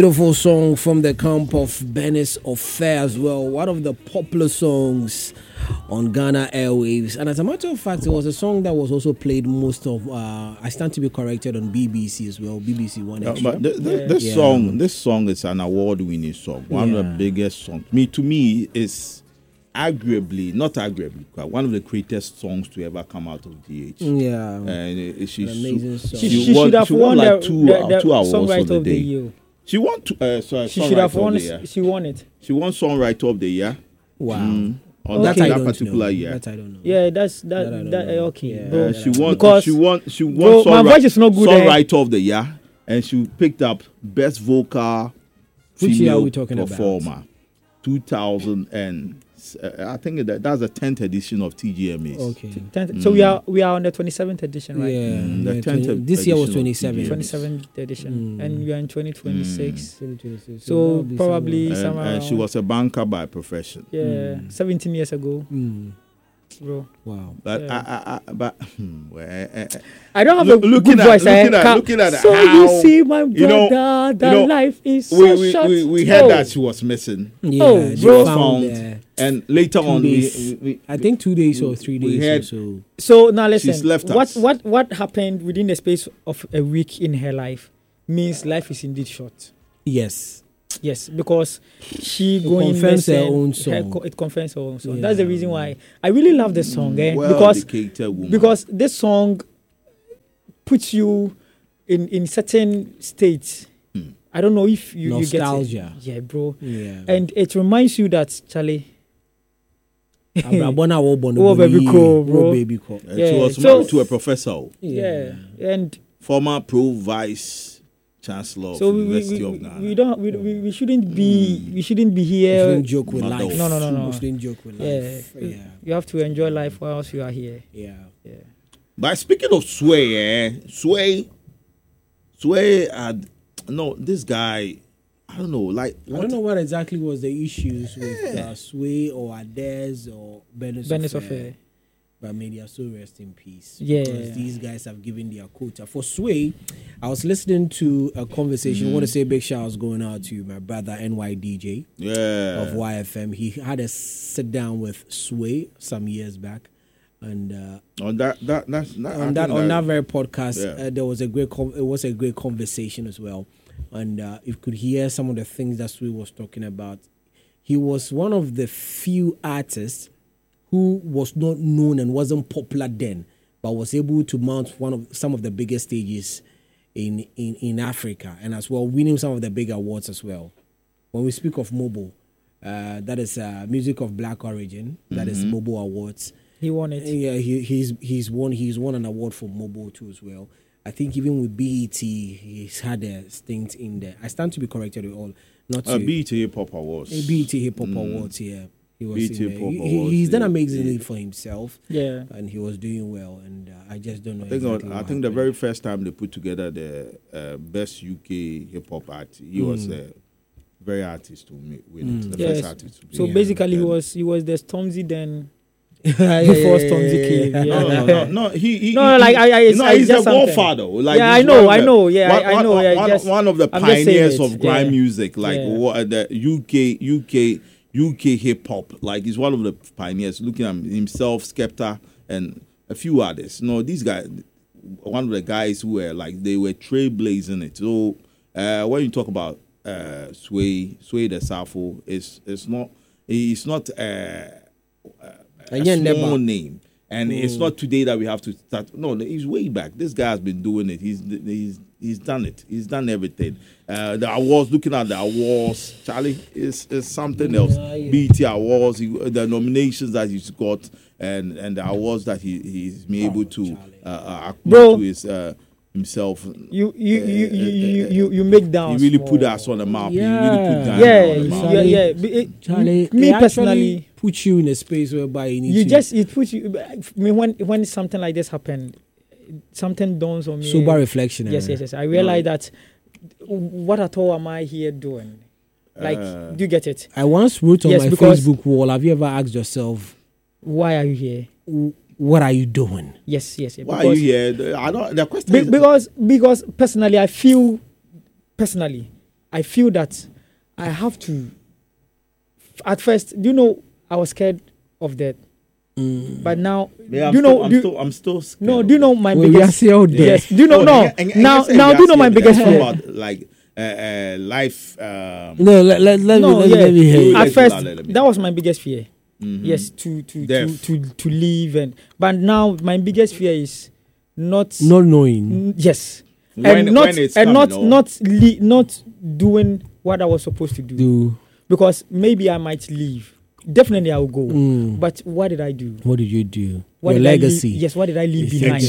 Beautiful song from the camp of Benis Affair as well. One of the popular songs on Ghana airwaves. And as a matter of fact, it was a song that was also played most of, I stand to be corrected, on BBC as well. BBC One Extra. But this song is an award-winning song. One of the biggest songs. To me, it's one of the greatest songs to ever come out of DH. Yeah. And she's an amazing song. She should have won like two awards Songwriter of the Year. She won. She should have won. She won it. She won Songwriter of the Year. Wow. On that particular year. That I don't know. Yeah, okay. Yeah. Bro. She won. Because She won. my voice is not good. Songwriter of the Year, and she picked up Best Vocal Which year are Female we talking Performer. about? 2000 and I think that's the 10th edition of TGMAs. Okay. So we are on the 27th edition, right? Yeah. The 10th this year was edition 27. of 27th edition, and we are in 2026. 2026. So probably and she was a banker by profession. Yeah, 17 years ago, bro. Wow. But Yeah. I don't have a good voice. Looking at so how, you see, my brother, life is so short. We heard that she was missing. Yeah, She was found, found, and later on, I think 2 days or 3 days. we had- or so. So now listen. She's left us. What happened within the space of a week in her life means life is indeed short. Yes. Yes, because she It going confirms her missing, own song. it confirms her own song. Yeah. That's the reason why I really love this song, Well-educated woman. because this song puts you in certain states. I don't know if you Nostalgia. get it. Yeah, bro. Yeah. And it reminds you that Charlie. Oh, baby cool, bro. Baby cool. And Yeah, she was so- married to a professor, Yeah, and former pro vice chancellor so of the University of Ghana. we shouldn't be We shouldn't here. joke with Mother life. of- No. We shouldn't joke with Yeah, life. Yeah. you have to enjoy life whilst you are here. Yeah. Yeah. But speaking of Sway had this guy. I don't know, I don't know what exactly was the issues with Sway or Ades or Benis Affair. But may their soul rest in peace. Yeah. Because these guys have given their quota. For Sway, I was listening to a conversation. I want to say big shout outs going out to my brother NYDJ of YFM. He had a sit down with Sway some years back. And on that very podcast, there was a great conversation as well. And if you could hear some of the things that Sway was talking about, he was one of the few artists who was not known and wasn't popular then, but was able to mount some of the biggest stages in Africa, and as well winning some of the big awards as well. When we speak of Mobo, that is music of black origin. That is Mobo Awards. He won it. Yeah, he's won an award for Mobo too as well. I think even with BET, he's had a stint in there. I stand to be corrected with all. Not to BET Hip Hop Awards. BET Hip Hop Awards, yeah. He was BET in Hip there. Hop He's done Awards, amazingly for himself. Yeah. And he was doing well. And I just don't know. I think exactly the what happened. very first time they put together the best UK hip hop artist, he was a very artist to win it. The first artist to win So it. basically, he was the Stormzy then. Yeah, Before Stormzy came. Yeah. No. He's it's a just something. godfather. Like, Yeah, he's I know. one of the- Yeah, I know. Yeah, one of the I'm just saying pioneers it. of grime Yeah. music, like Yeah. what the UK hip hop. Like, he's one of the pioneers. Looking at himself, Skepta, and a few others. No, these guys, one of the guys who were like they were trailblazing it. So when you talk about Sway the Safo, he's not a small name, and it's not today that we have to start. No, he's way back. This guy has been doing it. He's done it. He's done everything. The awards, looking at the awards, Charlie is something else. BET Awards, the nominations that he's got, and the awards that he's been able to Bro, to his himself. You make down. He really small. put us on the map. Yeah. He really put Ghana on the map. Yeah. Charlie, Me it actually personally, put you in a space whereby you need it puts you. I mean, when something like this happened, something dawns on me. sober reflection. Yes. I realize that. What at all am I here doing? Like, do you get it? I once wrote on my because Facebook wall, have you ever asked yourself, why are you here? what are you doing? Yes. Why are you here? I don't. The question is because personally, I feel I feel that I have to. At first, I was scared of that. But now, I'm still scared. No, do you know my biggest? Yes. Do you know? Now, do you know my biggest fear? About like life. Let me hear you. At first, that was my biggest fear. Mm-hmm. Yes, to leave, but now my biggest fear is not knowing. Yes, not doing what I was supposed to do. Because maybe I might leave. Definitely I will go. But what did I do? What did you do? Your legacy. Yes, what did I leave behind?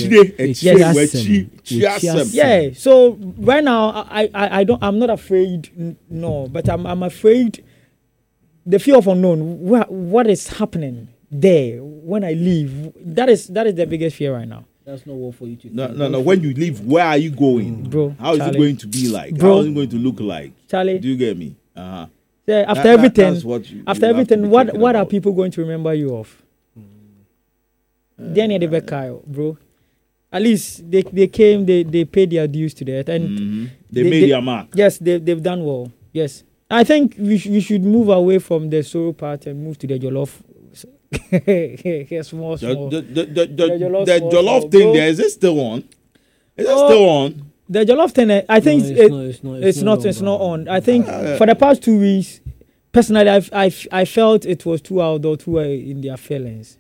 Yeah. So right now I'm not afraid, no, but I'm afraid the fear of unknown. What is happening there when I leave? That is the biggest fear right now. That's not what for you to think. No. When you leave, where are you going? Bro, how is it going to be like? How is it going to look like? Charlie, do you get me? Uh-huh. Yeah, after everything, what are people going to remember you of? Daniel Debeka, bro. At least they came, they paid their dues to that, and they made their mark. Yes, they've done well. Yes, I think we should move away from the solo part and move to the jollof. small. The jollof thing there, is it still on? Is it still on? The jollof thing, I think it's not on. I think for the past 2 weeks, personally, I felt it was too out or too in their feelings.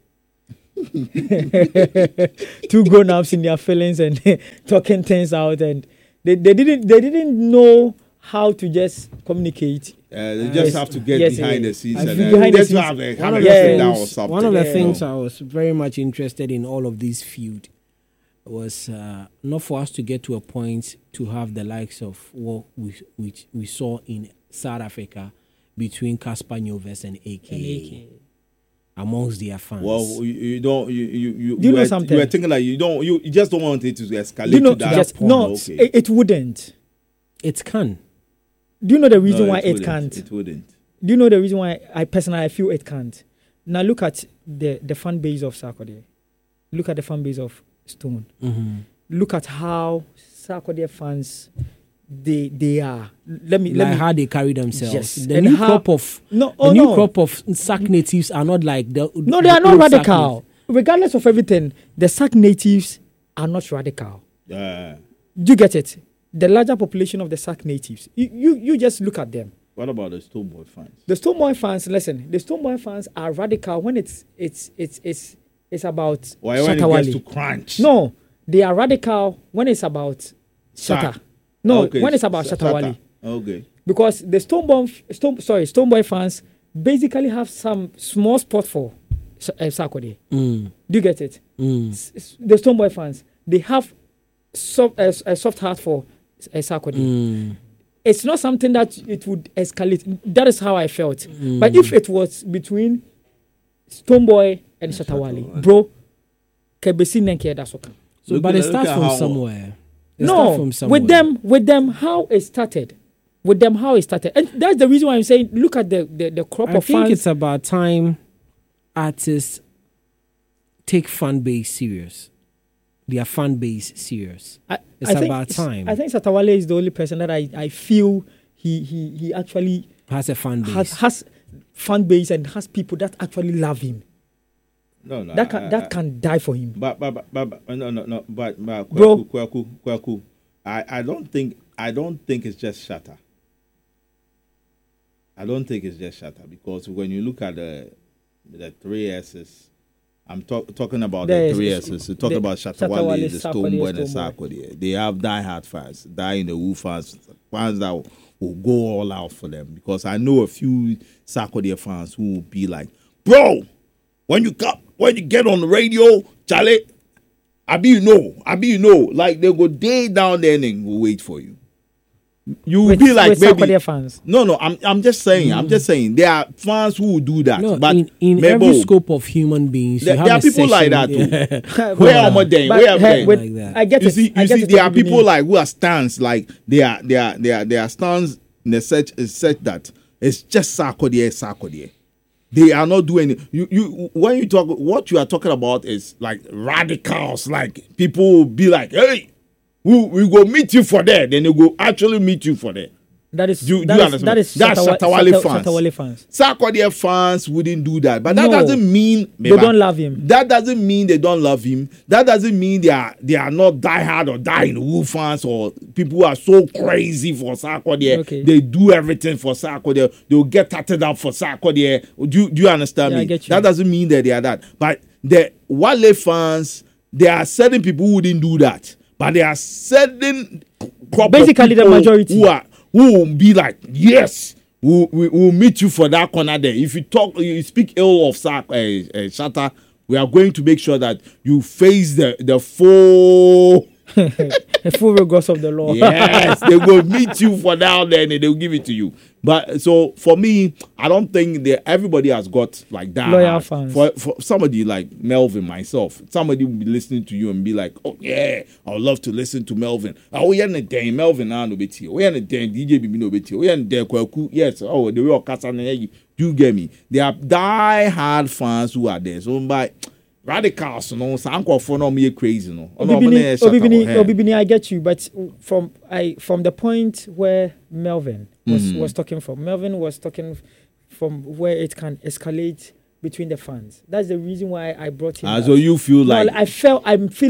Two grown-ups in their feelings and talking things out, and they didn't know how to just communicate. They just have to get behind the scenes. One of the things I was very much interested in all of these feud was not for us to get to a point to have the likes of what we saw in South Africa between Cassper Nyovest and AKA amongst their fans. Well, you don't. You know something? You were thinking like you just don't want it to escalate to that point. No, okay. It wouldn't. It can. Do you know the reason why it can't? It wouldn't. Do you know the reason why I feel it can't? Now look at the fan base of Sarkodie. Look at the fan base of Stone. Mm-hmm. Look at how Sarkodie fans they are. Let me how they carry themselves. Yes. The new crop of SAC natives are not like the. No, they are not radical. Regardless of everything, the SAC natives are not radical. Do you get it? The larger population of the SAC natives. You just look at them. What about the Stonebwoy fans? The Stonebwoy fans, listen. The Stonebwoy fans are radical when it's about when it gets to crunch. No, they are radical when it's about Shatta. No, when it's about Shatta Wale. Okay. Because the Stonebwoy fans basically have some small spot for Sarkodie. Do you get it? The Stonebwoy fans, they have a soft heart for Sarkodie. It's not something that it would escalate. That is how I felt. But if it was between Stonebwoy and Shatta Wale, bro, Kebesi Nenke Dasoka. So, but it starts from somewhere. With them, how it started. And that's the reason why I'm saying, look at the crop of fans. I think it's about time artists take fan base serious. Their fan base serious. It's about time. I think Shatta Wale is the only person that I feel he actually has a fan base. Has fan base and has people that actually love him. No, that can die for him. But bro, Kwaku, I don't think it's just Shatta. I don't think it's just Shatta, because when you look at the three S's, I'm talking about the three S's. You talk about Shatta Wale, the Stonebwoy, and the Sarkodie. They have diehard fans, die in the wool fans that will go all out for them. Because I know a few Sarkodie fans who will be like, bro, when you get on the radio, Charlie, I be you know, like they go day down there and go wait for you. You will be like maybe fans. No. I'm just saying. There are fans who will do that. No, but in every scope of human beings, there are people like that too. Where am I then? I get it. You see, there are people like who are stands, like they are stands in the such that it's just Sarkodie. They are not doing it. You when you talk, what you are talking about is like radicals. Like people will be like, hey, we go meet you for that. Then they go actually meet you for that. That is Shatawale fans. Sarkodie fans wouldn't do that, but that doesn't mean they don't love him. That doesn't mean they don't love him. That doesn't mean they are not diehard or die-in-the-wool fans or people who are so crazy for Sarkodie. Okay. They do everything for Sarkodie. They'll get tatted up for Sarkodie. Do you understand me? I get you. That doesn't mean that they are that. But the Wale fans, there are certain people who wouldn't do that, but there are certain basically the majority who will be like, yes, we'll meet you for that corner there. If you speak ill of Shatta, we are going to make sure that you face the full the full rigors of the law. Yes, they will meet you for down there and they'll give it to you. But so for me, I don't think that everybody has got like that. Loyal fans. For somebody like Melvin, myself, somebody will be listening to you and be like, oh yeah, I would love to listen to Melvin. Oh yeah, Melvin no bit here. Oh yeah, DJ Bibi no bit here. Oh yeah, Kwaku. Yes. Oh, the real Kasane. You get me? There are die-hard fans who are there. So by radicals, no, some for no me crazy, no. Obibini, I get you, but from the point where Melvin was talking from, Melvin was talking from where it can escalate between the fans. That's the reason why I brought him. So you feel like I felt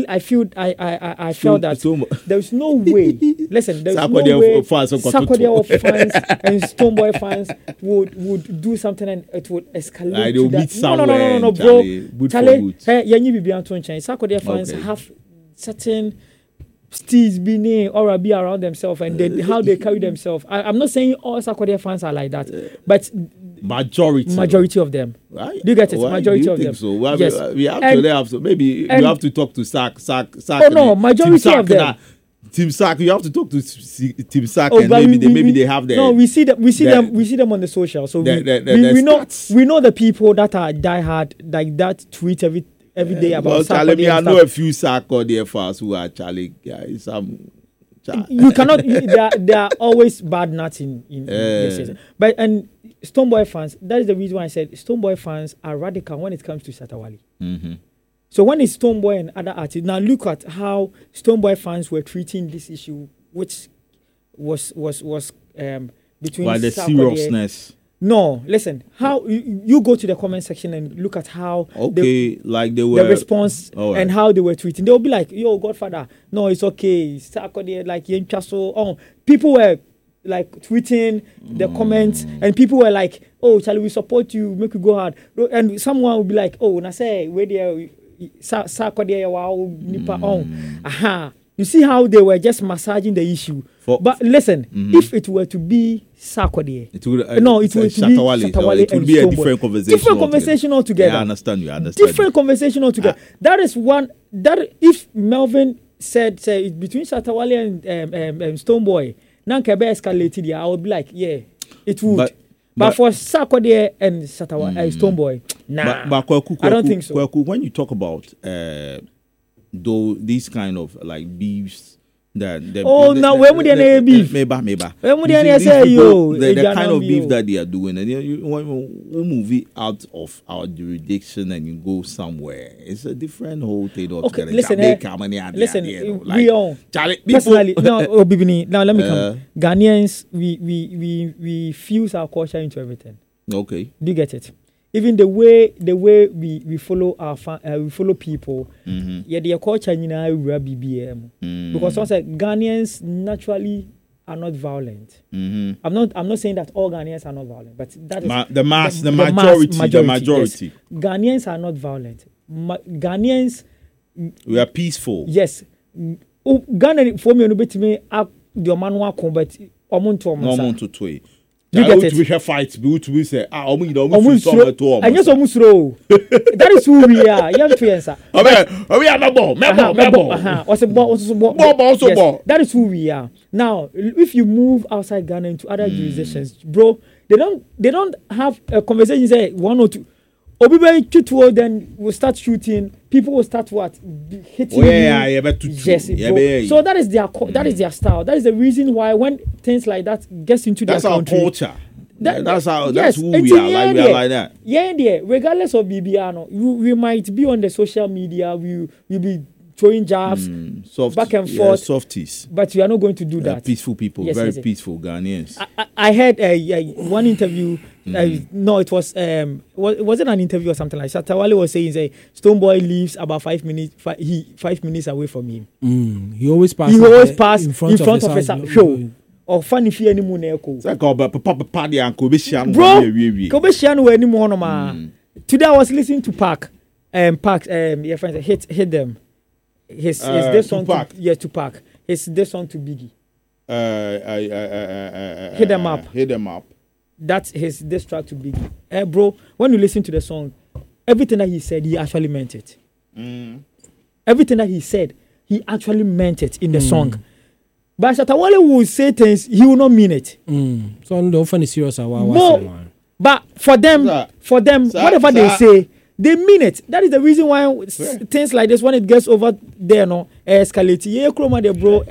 that there's no way. Listen, there's no way Sarkodie fans and Stonebwoy fans would do something and it would escalate to that. No, bro. Charlie, Sarkodie fans have certain steeds being or be around themselves and how they carry themselves. I'm not saying all Sarkodie fans are like that, but majority of them. Right? Do you get it? Majority of them. So? Well, yes. We actually have to. Maybe you have to talk to Sack. Oh no, majority of them. Team Sack, you have to talk to Team Sack, and maybe they have the. No, we see them on the social. So we know the people that are diehard like that tweet every day about Sack. I know a few Sarkodie fans who are Charlie guys. You cannot. There are always bad nuts in this season. But and Stonebwoy fans, that is the reason why I said Stonebwoy fans are radical when it comes to Shatawale. Mm-hmm. So when it's Stonebwoy and other artists, now look at how Stonebwoy fans were treating this issue, which was between the seriousness. No, listen. How you go to the comment section and look at how they were the response and how they were tweeting. They'll be like, "Yo, Godfather, no, it's okay." Sarkodie, like Yenchaso. Oh, people were like tweeting the comments, and people were like, "Oh, Charlie, we support you. Make you go hard." And someone would be like, "Oh, na say where they Sarkodie wow nipa on." Aha. You see how they were just massaging the issue. But listen, if it were to be Sarkodie, it would be a different conversation. Different conversation altogether. Yeah, I understand you. Different conversation altogether. That is one. That if Melvin said between Shatawale and Stonebwoy, Nankebe escalated, I would be like, yeah, it would. But for Sarkodie and Stonebwoy, nah. But I don't think so. When you talk about though these kind of like beefs now when would they beef? Maybe. When would they say yo? The kind of beef that they are doing, and you move it out of our jurisdiction and you go somewhere, it's a different whole thing altogether. Okay, listen, we own personally. No, Bibini. Now let me come. Ghanaians, we fuse our culture into everything. Okay, do you get it? Even the way we follow we follow people, yeah, their culture BBM. Because once Ghanaians naturally are not violent. I'm not saying that all Ghanaians are not violent, but that is the majority. Yes. Ghanaians are not violent. Ghanaians, we are peaceful. Yes. Ghana for me no bet me up the man wa combat omuntu to you get it? We have fights. We say, and yes, that is who we are. Young friends, we are mebo. That is who we are. Now, if you move outside Ghana into other jurisdictions, bro, they don't have a conversation. Say 1 or 2. Then we'll start shooting. People will start hitting you. Yes, bro. So that is their style. That is the reason why when things like that gets into their country, our culture. That's who we are. Like we are like that. Yeah, regardless of BBR, we might be on the social media. We'll be throwing jabs, back and forth. Softies. But we are not going to do that. Peaceful people, yes, very peaceful Ghanaians. I heard one interview. No, it was it an interview or something like that? Shatta Wale was saying, Stonebwoy lives about 5 minutes. 5 minutes away from him. He always passes. In front of his show. Or funny if any moon echo. Bro, Kobeshian no anymore no ma. Today I was listening to Park. Park, your friends hit them. His this song to Park. His this song to Biggie. Hit them up. Hit them up. That's his this track to Biggie. Bro, when you listen to the song, everything that he said, he actually meant it. Everything that he said, he actually meant it in the song. But Shatta Wale will say things, he will not mean it. So don't find it serious. But for them, whatever they say, they mean it. That is the reason why things like this, when it gets over there, no, escalate. Yeah, chroma de bro.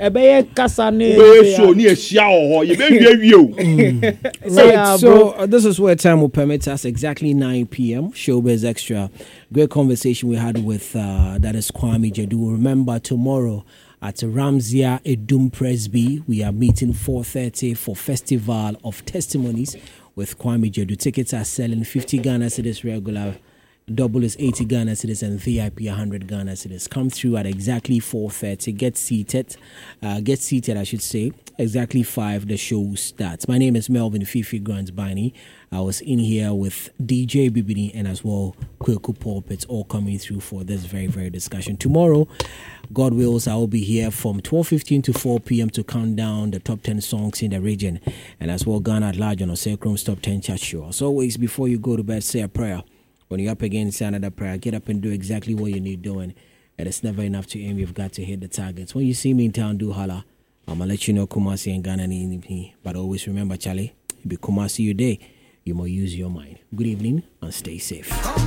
Right. So this is where time will permit us. Exactly 9 p.m. Showbiz Extra. Great conversation we had with that is Kwame Jedu. Remember tomorrow at Ramsia Edum Presby, we are meeting 4:30 for Festival of Testimonies with Kwame Jedu. Tickets are selling 50 Ghana cedis regular, double is 80 Ghana cedis, and VIP 100 Ghana cedis. Come through at exactly 4:30. Get seated, I should say. Exactly 5, the show starts. My name is Melvin Fifi Grant Bani. I was in here with DJ Bibini and as well Kweku Pulpits, all coming through for this very, very discussion. Tomorrow, God wills, I will be here from 12:15 to 4 p.m. to count down the top 10 songs in the region, and as well Ghana at large on Osekrom's top 10 chat show. As always, before you go to bed, say a prayer. When you're up against another prayer, get up and do exactly what you need doing. And it's never enough to aim. You've got to hit the targets. When you see me in town, do holla. I'm going to let you know Kumasi and Ghana need me. But always remember, Charlie, it be Kumasi your day. You must use your mind. Good evening and stay safe.